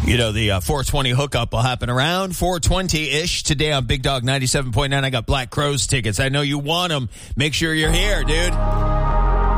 You know, the 420 hookup will happen around 420-ish today on Big Dog 97.9. I got Black Crowes tickets. I know you want them. Make sure you're here, dude.